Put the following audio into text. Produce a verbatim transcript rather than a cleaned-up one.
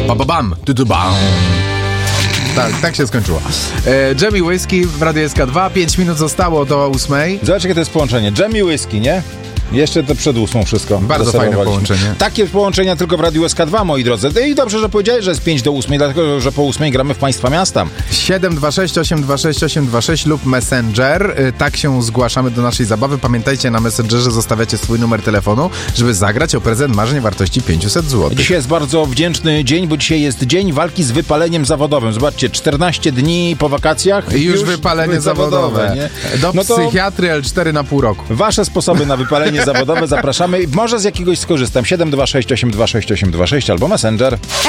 Ba, ba, bam, tu, tu, bam. Tak, tak się skończyło. E, Dżem i Whisky w Radiu S K dwa. Pięć minut zostało do ósmej. Zobacz, jakie to jest połączenie. Dżem i whisky, nie? Jeszcze to przed ósmą wszystko. Bardzo fajne połączenie. Takie połączenia tylko w Radiu S K dwa, moi drodzy. I dobrze, że powiedziałeś, że jest pięć do ósmej, dlatego, że po ósmej gramy w Państwa Miasta. siedem dwa sześć osiem dwa sześć osiem dwa sześć lub Messenger. Tak się zgłaszamy do naszej zabawy. Pamiętajcie, na Messengerze zostawiacie swój numer telefonu, żeby zagrać o prezent marzeń wartości pięćset złotych. Dzisiaj jest bardzo wdzięczny dzień, bo dzisiaj jest dzień walki z wypaleniem zawodowym. Zobaczcie, czternaście dni po wakacjach i już, już wypalenie zawodowe. zawodowe nie? Do no psychiatry L cztery na pół roku. Wasze sposoby na wypalenie zawodowe zapraszamy. Może z jakiegoś skorzystam. siedem dwa sześć osiem dwa sześć osiem dwa sześć albo Messenger.